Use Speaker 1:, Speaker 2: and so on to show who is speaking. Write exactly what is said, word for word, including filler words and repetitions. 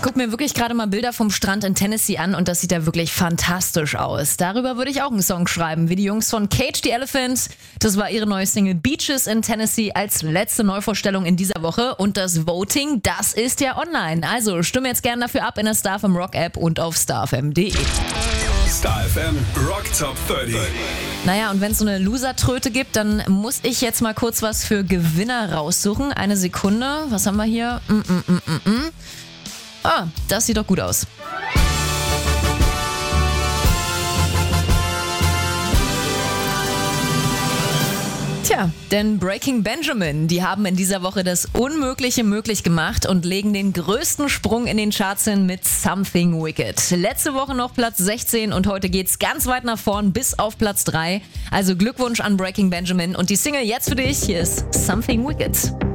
Speaker 1: gucke mir wirklich gerade mal Bilder vom Strand in Tennessee an und das sieht ja wirklich fantastisch aus. Darüber würde ich auch einen Song schreiben, wie die Jungs von Cage the Elephant. Das war ihre neue Single Beaches in Tennessee als letzte Neuvorstellung in dieser Woche. Und das Voting, das ist ja online. Also stimme jetzt gerne dafür ab in der Star F M Rock App und auf star f m punkt d e.
Speaker 2: Star F M Rock Top dreißig.
Speaker 1: Naja, und wenn es so eine Loser-Tröte gibt, dann muss ich jetzt mal kurz was für Gewinner raussuchen. Eine Sekunde. Was haben wir hier? Mm, mm, mm, mm, mm. Ah, das sieht doch gut aus. Tja, denn Breaking Benjamin, die haben in dieser Woche das Unmögliche möglich gemacht und legen den größten Sprung in den Charts hin mit Something Wicked. Letzte Woche noch Platz sechzehn und heute geht's ganz weit nach vorn bis auf Platz drei. Also Glückwunsch an Breaking Benjamin und die Single jetzt für dich, hier ist Something Wicked.